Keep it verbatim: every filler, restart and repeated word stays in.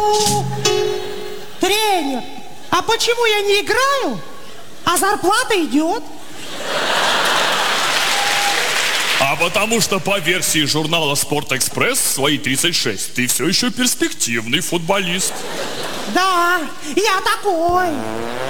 Тренер, а почему я не играю, а зарплата идет? А потому что по версии журнала «Спортэкспресс» свои тридцать шесть ты все еще перспективный футболист. Да, я такой.